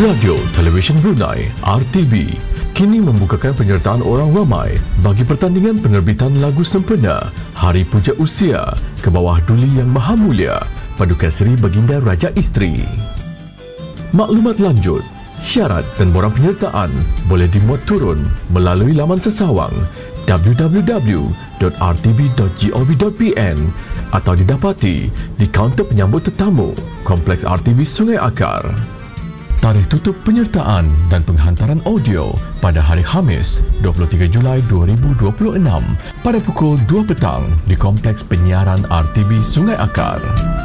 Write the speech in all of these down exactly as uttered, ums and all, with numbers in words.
Radio Television Brunei R T B kini membukakan penyertaan orang ramai bagi pertandingan penerbitan lagu sempena Hari Puja Usia ke bawah Duli Yang Maha Mulia Paduka Seri Baginda Raja Isteri. Maklumat lanjut, syarat dan borang penyertaan boleh dimuat turun melalui laman sesawang w w w dot r t b dot gov dot p n atau didapati di kaunter penyambut tetamu Kompleks R T B Sungai Akar. Tarikh tutup penyertaan dan penghantaran audio pada hari Khamis dua puluh tiga Julai dua ribu dua puluh enam pada pukul dua petang di Kompleks Penyiaran R T B Sungai Akar.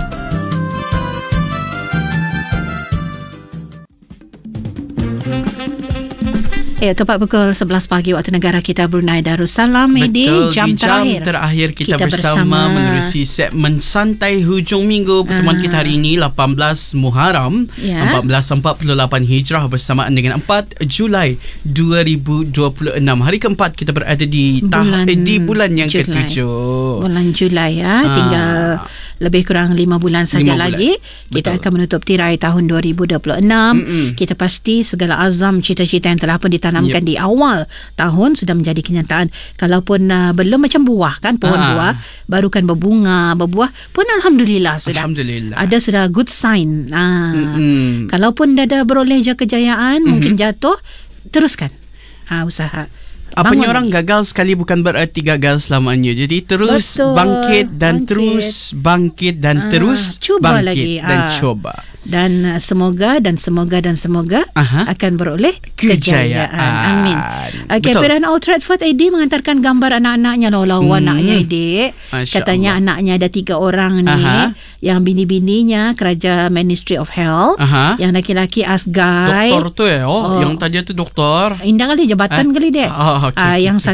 Ya, tepat pukul sebelas pagi waktu negara kita Brunei Darussalam. Medi, jam, di jam terakhir, terakhir kita, kita bersama, bersama menerusi segmen santai hujung minggu. Pertemuan uh. kita hari ini lapan belas Muharram yeah. seribu empat ratus empat puluh lapan Hijrah bersamaan dengan empat Julai dua ribu dua puluh enam. Hari keempat kita berada di bulan, tahap eh, di bulan yang Julai. ketujuh. Bulan Julai ya, uh. tinggal lebih kurang lima bulan saja lima lagi. Bulan. Kita Betul. akan menutup tirai tahun dua ribu dua puluh enam. Mm-mm. Kita pasti segala azam cita-cita yang telah pun ditanamkan yep. di awal tahun sudah menjadi kenyataan. Kalaupun uh, belum macam buah kan, pohon ha. buah baru kan berbunga, berbuah pun alhamdulillah sudah. Alhamdulillah. Ada sudah good sign. Uh, kalaupun dah ada beroleh kejayaan, mm-hmm. mungkin jatuh, teruskan uh, usaha. Apanya orang lagi. Gagal sekali bukan berarti gagal selamanya. Jadi terus Betul. bangkit dan bangkit. terus bangkit dan ah, terus cuba bangkit lagi. dan ah. cuba. Dan uh, semoga dan semoga dan semoga Aha. akan beroleh kejayaan. kejayaan. Amin. Okay, Pilihan Old Trafford Edi mengantarkan gambar anak-anaknya loh, lawa hmm. anaknya Edi. Katanya Allah. Anaknya ada tiga orang ni. Aha. Yang bini-bininya kerja Ministry of Health. Aha. Yang laki-laki Asgai. Doktor tu ya. Oh, oh. Yang tadi tu doktor. Indah kali jabatan eh? kali dek. Oh, okay, uh, okay, yang okay.